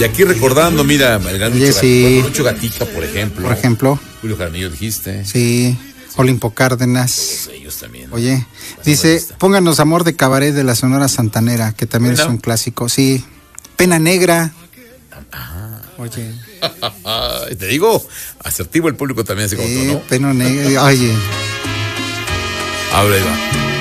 Y aquí recordando, mira, Oye, sí. Lucho Gatica, por ejemplo. Por ejemplo. Julio Jaramillo dijiste. Sí. Olimpo Cárdenas. Ellos también. ¿no? Oye, dice, pónganos Amor de Cabaret de la Sonora Santanera, que también Bueno. es un clásico. Sí. Pena Negra. Oye. Te digo, asertivo el público también, así como tú, ¿no? Pena Negra. Oye. Ahora ahí va.